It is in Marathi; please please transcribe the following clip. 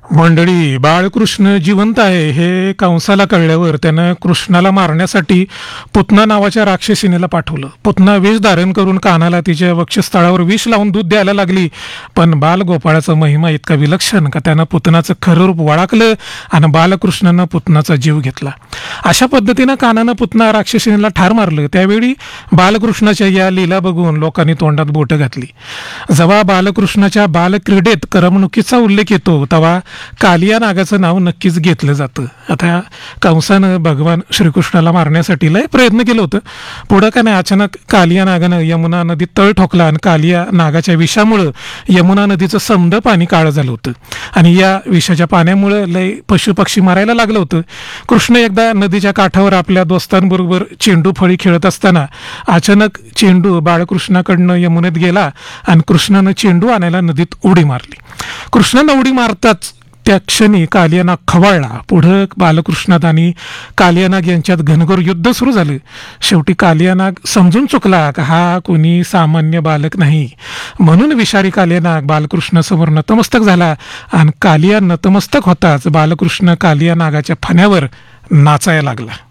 मंडळी, बाळकृष्ण जिवंत आहे हे कंसाला कळल्यावर त्यानं कृष्णाला मारण्यासाठी पुतना नावाच्या राक्षसीनेला पाठवलं. पुतना विष धारण करून कानाला तिच्या वक्षस्थळावर विष लावून दूध द्यायला लागली. पण बालगोपाळाचा महिमा इतका विलक्षण का त्यानं पुतनाचं खरं रूप वळखलं आणि बालकृष्णानं पुतनाचा जीव घेतला. अशा पद्धतीनं कानानं पुतना राक्षसीनेला ठार मारलं. त्यावेळी बालकृष्णाच्या या लीला बघून लोकांनी तोंडात बोटं घातली. जेव्हा बालकृष्णाच्या बालक्रीडेत करमणुकीचा उल्लेख येतो तेव्हा कालिया नागाचं नाव नक्कीच घेतलं जातं. आता कंसानं भगवान श्रीकृष्णाला मारण्यासाठी लय प्रयत्न केलं होतं. पुढं का नाही अचानक कालिया नागानं यमुना नदीत तळ ठोकला आणि कालिया नागाच्या विषामुळं यमुना नदीचं समद पाणी काळं झालं होतं आणि या विषाच्या पाण्यामुळं लय पशुपक्षी मारायला लागलं होतं. कृष्ण एकदा नदीच्या काठावर आपल्या दोस्तांबरोबर चेंडू फळी खेळत असताना अचानक चेंडू बाळकृष्णाकडनं यमुनेत गेला आणि कृष्णानं चेंडू आणायला नदीत उडी मारली. कृष्णानं उडी मारताच त्या क्षणी कालियानाग खवळला. पुढं बालकृष्णात आणि कालियानाग यांच्यात घनघोर युद्ध सुरू झालं. शेवटी कालियानाग समजून चुकला का हा कोणी सामान्य बालक नाही, म्हणून विषारी कालियानाग बालकृष्णासमोर नतमस्तक झाला आणि कालिया नतमस्तक होताच बालकृष्ण कालिया नागाच्या फण्यावर नाचायला लागला.